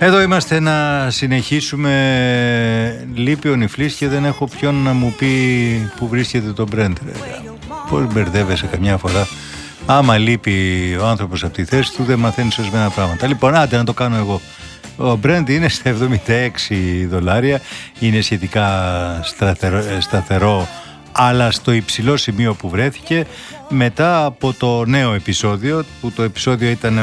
Εδώ είμαστε να συνεχίσουμε. Λείπει ο Νιφλής και δεν έχω ποιον να μου πει που βρίσκεται το Μπρέντ. Πώς μπερδεύεσαι καμιά φορά. Άμα λείπει ο άνθρωπος από τη θέση του, δεν μαθαίνεις ορισμένα πράγματα. Λοιπόν, άντε να το κάνω εγώ. Ο Brent είναι στα $76. Είναι σχετικά σταθερό, αλλά στο υψηλό σημείο που βρέθηκε μετά από το νέο επεισόδιο, που το επεισόδιο ήταν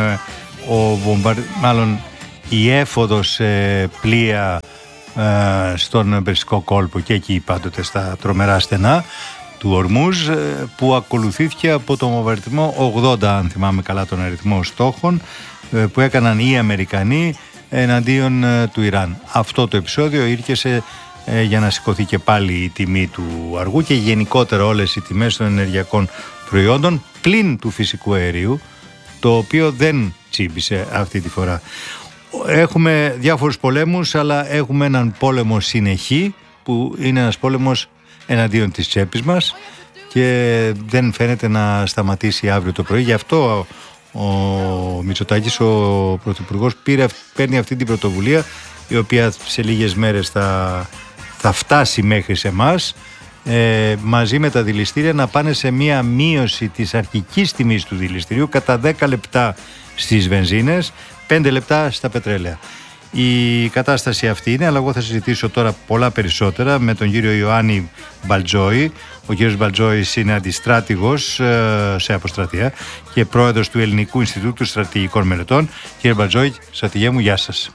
η έφοδος πλοία στον Περσικό κόλπο και εκεί πάντοτε στα τρομερά στενά του Ορμούζ, που ακολουθήθηκε από το βομβαρδισμό 80, αν θυμάμαι καλά τον αριθμό στόχων, που έκαναν οι Αμερικανοί εναντίον του Ιράν. Αυτό το επεισόδιο ήρθε για να σηκωθεί και πάλι η τιμή του αργού και γενικότερα όλες οι τιμές των ενεργειακών προϊόντων, πλην του φυσικού αερίου, το οποίο δεν τσίμπησε αυτή τη φορά. Έχουμε διάφορους πολέμους, αλλά έχουμε έναν πόλεμο συνεχή, που είναι ένας πόλεμος εναντίον της τσέπης μας και δεν φαίνεται να σταματήσει αύριο το πρωί. Γι' αυτό ο Μητσοτάκης, ο Πρωθυπουργός, παίρνει αυτή την πρωτοβουλία, η οποία σε λίγες μέρες θα φτάσει μέχρι σε εμάς, μαζί με τα δηληστήρια, να πάνε σε μία μείωση της αρχικής τιμής του δηληστηρίου κατά 10 λεπτά στις βενζίνες, 5 λεπτά στα πετρέλαια. Η κατάσταση αυτή είναι, αλλά εγώ θα συζητήσω τώρα πολλά περισσότερα με τον κύριο Ιωάννη Μπαλτζόη. Ο κύριος Μπαλτζόης είναι αντιστράτηγος σε αποστρατεία και πρόεδρος του Ελληνικού Ινστιτούτου Στρατηγικών Μελετών. Κύριε Μπαλτζόη, στρατηγέ μου, γεια σας.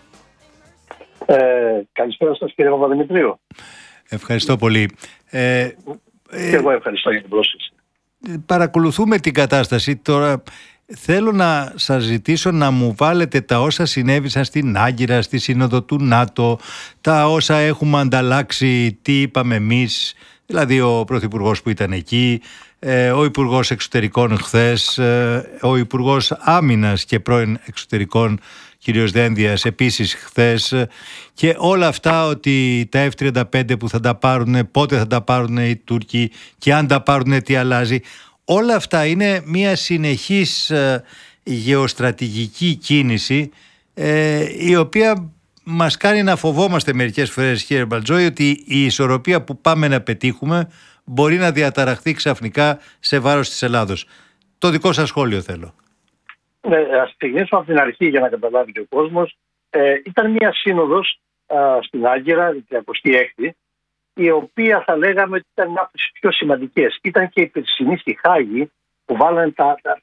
Καλησπέρα σας, κύριε Παπαδημητρίου. Ευχαριστώ πολύ. Και εγώ ευχαριστώ για την πρόσκληση. Παρακολουθούμε την κατάσταση τώρα. Θέλω να σας ζητήσω να μου βάλετε τα όσα συνέβησαν στην Άγκυρα, στη Σύνοδο του ΝΑΤΟ, τα όσα έχουμε ανταλλάξει, τι είπαμε εμείς, δηλαδή ο Πρωθυπουργός που ήταν εκεί, ο Υπουργός Εξωτερικών χθες, ο Υπουργός Άμυνας και πρώην Εξωτερικών κ. Δένδιας επίσης χθες, και όλα αυτά, ότι τα F-35 που θα τα πάρουν, πότε θα τα πάρουν οι Τούρκοι και αν τα πάρουν τι αλλάζει. Όλα αυτά είναι μια συνεχής γεωστρατηγική κίνηση, η οποία μας κάνει να φοβόμαστε μερικές φορές, κύριε Μπαλτζόη, ότι η ισορροπία που πάμε να πετύχουμε μπορεί να διαταραχθεί ξαφνικά σε βάρος της Ελλάδος. Το δικό σας σχόλιο θέλω. Ας ξεκινήσουμε από την αρχή για να καταλάβει και ο κόσμος. Ήταν μια σύνοδος στην Άγκυρα, η 36η, η οποία θα λέγαμε ότι ήταν μια από τις πιο σημαντικές. Ήταν και η περσινή στη Χάγη, που βάλανε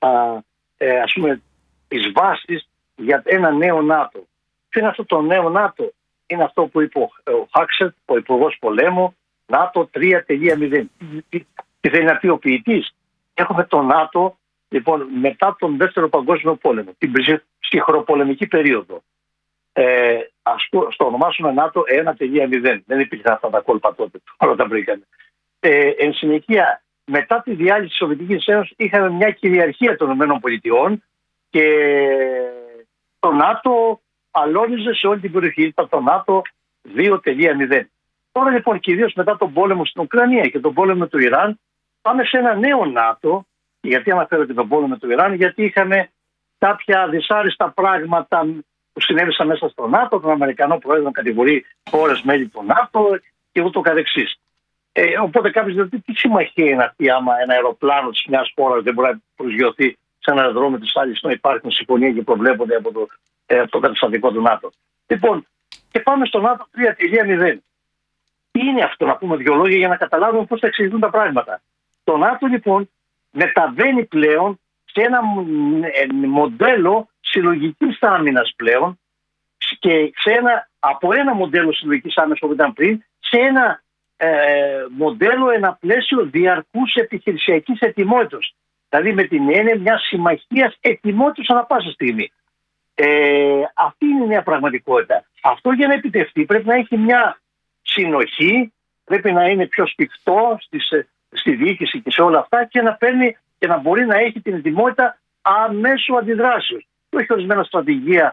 τις βάσεις για ένα νέο ΝΑΤΟ. Ποιο είναι αυτό το νέο ΝΑΤΟ? Είναι αυτό που είπε ο Χάξετ, ο Υπουργός Πολέμου, ΝΑΤΟ 3.0. Τι θέλει να πει ο ποιητής? Έχουμε το ΝΑΤΟ, λοιπόν, μετά τον Δεύτερο Παγκόσμιο Πόλεμο, την ψυχροπολεμική περίοδο. Ας το ονομάσουμε ΝΑΤΟ 1.0. Δεν υπήρχαν αυτά τα κόλπα τότε, όλα τα βρήκανε. Εν συνεχεία, μετά τη διάλυση της Σοβιετικής Ένωσης, είχαμε μια κυριαρχία των ΗΠΑ και το ΝΑΤΟ αλώνιζε σε όλη την περιοχή. Ήταν το ΝΑΤΟ 2.0. Τώρα λοιπόν, κυρίως μετά τον πόλεμο στην Ουκρανία και τον πόλεμο του Ιράν, πάμε σε ένα νέο ΝΑΤΟ. Γιατί αναφέρω και τον πόλεμο του Ιράν? Γιατί είχαμε κάποια δυσάρεστα πράγματα που συνέβησαν μέσα στο ΝΑΤΟ, τον Αμερικανό πρόεδρο να κατηγορεί χώρες μέλη του ΝΑΤΟ και ούτω καθεξής. Οπότε κάποιος λέει, τι συμμαχία είναι αυτή, άμα ένα αεροπλάνο της μιας χώρας δεν μπορεί να προσγειωθεί σε ένα αεροδρόμιο της άλλης, ενώ υπάρχουν συμφωνία και προβλέπονται από το καταστατικό του ΝΑΤΟ. Λοιπόν, και πάμε στο ΝΑΤΟ 3.0. Τι είναι αυτό? Να πούμε δύο λόγια για να καταλάβουμε πώς θα εξελιχθούν τα πράγματα. Το ΝΑΤΟ λοιπόν μεταβαίνει πλέον σε ένα μοντέλο συλλογικής άμυνας πλέον, και από ένα μοντέλο συλλογικής άμυνας που ήταν πριν, σε ένα μοντέλο, ένα πλαίσιο διαρκούς επιχειρησιακής ετοιμότητας. Δηλαδή με την έννοια μιας συμμαχίας ετοιμότητας ανά πάσα στιγμή. Αυτή είναι η νέα πραγματικότητα. Αυτό για να επιτευχθεί πρέπει να έχει μια συνοχή, πρέπει να είναι πιο σφιχτό στη διοίκηση και σε όλα αυτά, και να παίρνει και να μπορεί να έχει την ετοιμότητα αμέσου αντιδράσεως. Όχι ορισμένα στρατηγία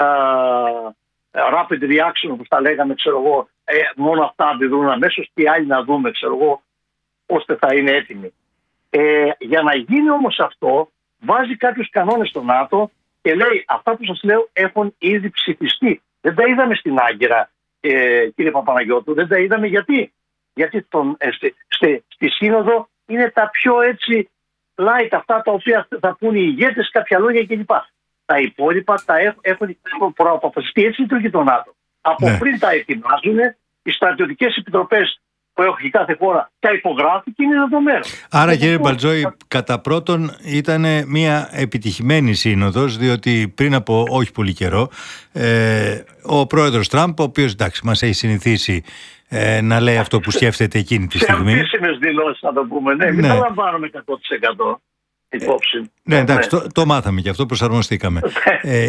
rapid reaction, όπως τα λέγαμε, μόνο αυτά αντιδρούν αμέσως και οι άλλοι να δούμε, ώστε θα είναι έτοιμοι. Για να γίνει όμως αυτό, βάζει κάποιους κανόνες στο ΝΑΤΟ και λέει αυτά που σας λέω έχουν ήδη ψηφιστεί. Δεν τα είδαμε στην Άγκυρα, κύριε Παπαναγιώτου, δεν τα είδαμε γιατί. Γιατί στη Σύνοδο είναι τα πιο έτσι light, αυτά τα οποία θα πούν οι ηγέτες, κάποια λόγια κλπ. Τα υπόλοιπα τα έχουν προαποφασιστεί. Έτσι λειτουργεί το ΝΑΤΟ. Από πριν τα ετοιμάζουν, οι στρατιωτικές επιτροπές που έχει κάθε χώρα τα υπογράφει και είναι δεδομένο. Άρα, κύριε Μπαλτζόη, κατά πρώτον ήταν μια επιτυχημένη σύνοδος, διότι πριν από όχι πολύ καιρό ο πρόεδρος Τραμπ, ο οποίος εντάξει μας έχει συνηθίσει να λέει αυτό που σκέφτεται εκείνη τη στιγμή. Σε επίσημες δηλώσεις να το πούμε, μην τα λαμβάνουμε 100% υπόψη. Ναι, εντάξει, το μάθαμε και αυτό, προσαρμοστήκαμε.